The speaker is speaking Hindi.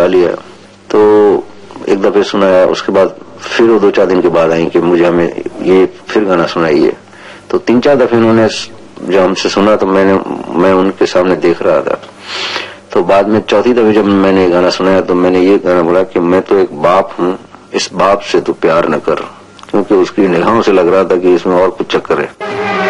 बुला लिया। तो एक दफे सुनाया, उसके बाद फिर वो 2-4 दिन के बाद आई कि मुझे हमें ये फिर गाना सुनाइए। तो 3-4 दफे उन्होंने जब हमसे सुना तो मैं उनके सामने देख रहा था। तो बाद में चौथी दफे जब मैंने गाना सुनाया तो मैंने ये गाना बोला कि मैं तो एक बाप हूँ, इस बाप से तू प्यार न कर, क्योंकि उसकी निगाहों से लग रहा था कि इसमें और कुछ चक्कर है।